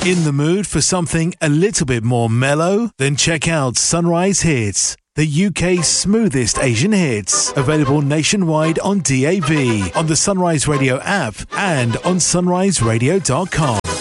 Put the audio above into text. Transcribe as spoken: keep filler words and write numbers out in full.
In the mood for something a little bit more mellow? Then check out Sunrise Hits, the U K's smoothest Asian hits. Available nationwide on D A B, on the Sunrise Radio app and on sunrise radio dot com.